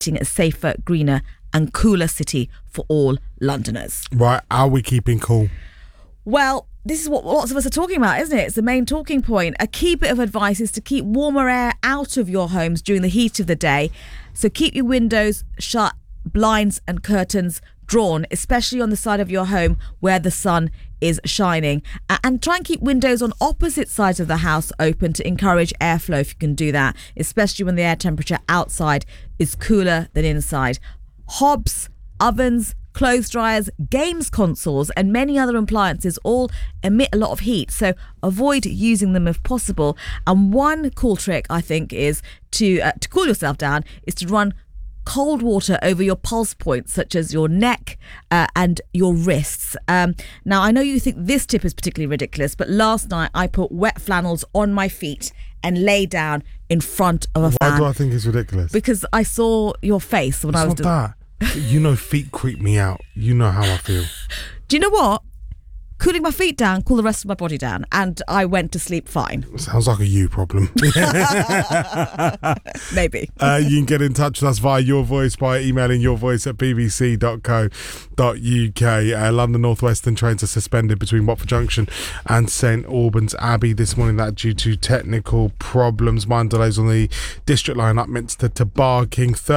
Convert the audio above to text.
creating a safer, greener and cooler city for all Londoners. Right, are we keeping cool? Well, this is what lots of us are talking about, isn't it? It's the main talking point. A key bit of advice is to keep warmer air out of your homes during the heat of the day. So keep your windows shut, blinds and curtains drawn, especially on the side of your home where the sun is shining. And try and keep windows on opposite sides of the house open to encourage airflow if you can do that, especially when the air temperature outside is cooler than inside. Hobs, ovens, clothes dryers, games consoles and many other appliances all emit a lot of heat, so avoid using them if possible. And one cool trick, I think, is to cool yourself down is to run cold water over your pulse points, such as your neck and your wrists. Now, I know you think this tip is particularly ridiculous, but last night I put wet flannels on my feet and lay down in front of a fan. Why do I think it's ridiculous? Because I saw your face when I was doing that. You know, feet creep me out. You know how I feel. Do you know what? Cooling my feet down, cool the rest of my body down, and I went to sleep fine. Sounds like a you problem. Maybe. You can get in touch with us via Your Voice by emailing yourvoice@bbc.co.uk. London North Western trains are suspended between Watford Junction and St Albans Abbey this morning, that due to technical problems. Mine delays on the District Line up Minster to Barking.